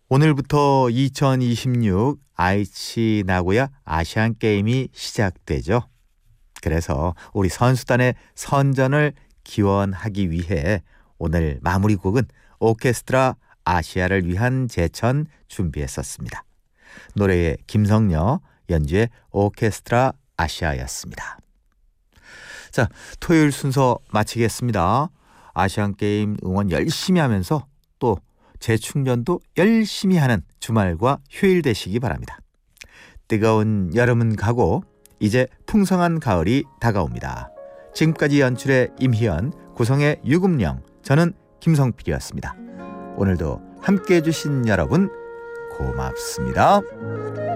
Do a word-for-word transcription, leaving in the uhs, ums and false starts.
오늘부터 이천이십육 아이치 나고야 아시안 게임이 시작되죠. 그래서 우리 선수단의 선전을 기원하기 위해 오늘 마무리곡은 오케스트라 아시아를 위한 제천 준비했었습니다. 노래의 김성녀, 연주의 오케스트라 아시아였습니다. 자, 토요일 순서 마치겠습니다. 아시안게임 응원 열심히 하면서 또 재충전도 열심히 하는 주말과 휴일 되시기 바랍니다. 뜨거운 여름은 가고 이제 풍성한 가을이 다가옵니다. 지금까지 연출의 임희연, 구성의 유금령, 저는 김성필이었습니다. 오늘도 함께해 주신 여러분 고맙습니다.